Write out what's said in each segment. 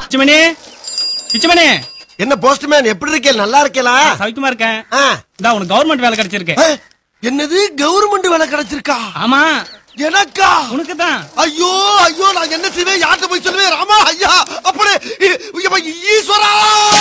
பிச்சுமணி, பிச்சுமணி. என்ன போஸ்ட்மேன் எப்படி இருக்கே? நல்லா இருக்கேலா? சவிக்குமா இருக்கேன். இந்தா உனக்கு கவர்மெண்ட் வேலை கிடைச்சிருக்கு. என்னது கவர்மெண்ட் வேலை கிடைச்சிருக்கா? ஆமா. எனக்கா? உனக்கு தான். ஐயோ ஐயோ, நான் என்ன செய்வேன்? யார்கிட்ட போய் சொல்லுவேன்? ராமா ஐயா, அப்படி ஈஸ்வரா.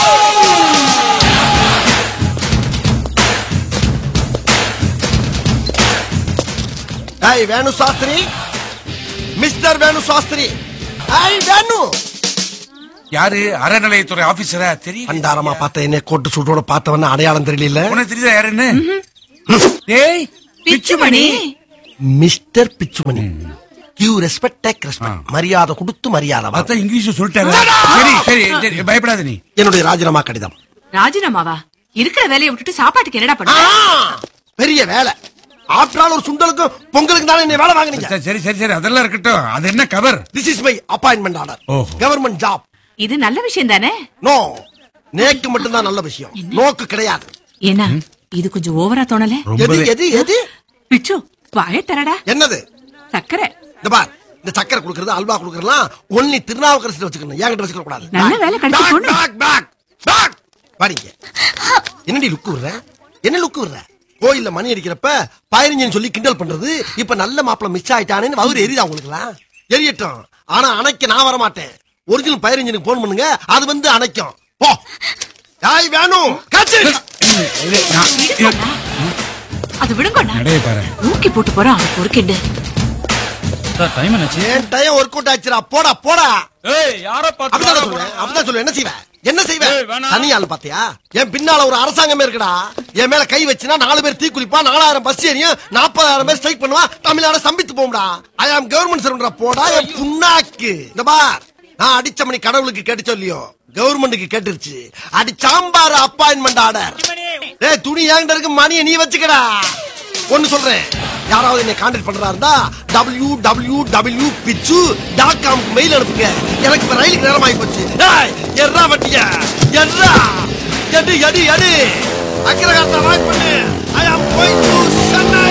ஐ வேணு சாஸ்திரி, மிஸ்டர் வேணு சாஸ்திரி. ஐ வேணு. யாரு? அறநிலையத்துறை ஆபீசரா? தெரியும். பண்டாரமா பார்த்த என்ன கோட்டு சூட்டோட பார்த்தவன அடையாளம் தெரியல. உனக்கு தெரியுதா யாருன்னு? ஏய் Pichumani. Mister Pichumani. Q respect, take respect. மரியாதை கொடுத்து மரியாதை. பார்த்தா இங்கிலீஷ் சொல்லிட்டாரு. சரி சரி சரி, பயப்படாத நீ. என்னுடைய ராஜினாமா கடிதம். ராஜினாமாவா? இருக்கிற வேலையை விட்டுட்டு சாப்பாட்டுக்கு என்னடா பண்ண? பெரிய வேலை. ஆற்றால் ஒரு சுண்டலுக்கும் பொங்கலுக்கு தானே என்ன வேலை வாங்குனீங்க. சரி சரி சரி, அதெல்லாம் இருக்கட்டும். அது என்ன cover? This is my appointment order. Government job. இது நல்ல விஷயம் தானே? நோ, நேக்கு மட்டும் தான் நல்ல விஷயம், நோக்கு கிடையாது. ஏன்னா இது கொஞ்சம் ஓவரா தோணல? எது எது எது? பிச்சு வாய தரடா. என்னது? சக்கரை. இந்த பார், இந்த சக்கரை குடுக்கறது, அல்வா குடுக்கறதுலாம் ஒன்லி திருநாவுக்கரசு வச்சுக்கணும், என்கிட்ட வச்சுக்க கூடாது. நல்ல வேலை கிடைச்சு வாடிங்க. என்னடி லுக்கு விடுற? என்ன லுக்கு விடுற? கோயில்ல மணி அடிக்கிறப்ப 15 சொல்லி கிண்டல் பண்றது, இப்ப நல்ல மாப்பிள்ள மிஸ் ஆயிட்டானேன்னு வவுறு எரியுதா உங்களுக்குலாம்? எரியட்டும், ஆனா அணைக்க நான் வர மாட்டேன். ஒரிஜினல் 15 போன் பண்ணுங்க, அது வந்து அணைக்கும். போ. யாய் வேணும் காச்சு. அது விடுங்க. நடைய பாரு. ஊக்கி போட்டு போறான் ஒரு கிண்டு. சார் டைம் என்னாச்சு? ஏன் டைம் ஒர்க் அவுட் ஆச்சுடா. போடா போடா. ஏய் யாரை பார்த்து? அப்படிதான் சொல்லுவேன். என்ன செய்வேன்? என்ன செய்வேன்? தனியாள் பாத்தியா? என் பின்னால ஒரு அரசாங்கமே இருக்குடா. என் மேல கை வச்சுனா 4 பேர் தீ குளிப்பா, 4000 பஸ் ஏறியும், 40,000 பேர் ஸ்ட்ரைக் பண்ணுவா, தமிழ்நாடு சம்பித்து போகும்டா. ஐ ஆம் கவர்மெண்ட் சர்வன்டா. போடா என் புண்ணாக்கு. இந்த பார், நான் அடிச்ச மணி கடவுளுக்கு கேட்டுச்சோ இல்லையோ, கவர்மெண்ட்டுக்கு கேட்டுருச்சு. அடி சாம்பார் அப்பாயின்மெண்ட் ஆர்டர். ஏய் துணி ஏங்கிட்ட இருக்கு, மணியை நீ வச்சுக்கடா. ஒன்னு சொல்றேன், யாராவது என்னை கான்டாக்ட் பண்றா இருந்தா www.pitchu.com மெயில் அனுப்புங்க. எனக்கு இப்ப ரயிலுக்கு நேரம் ஆகி போச்சு. எர்ரா வட்டியா, எர்ரா எடு எடு எடு. அக்கிரகாரத்தை வாய்ப்பு பண்ணு. ஐ ஆம் கோயிங் டு சென்னை.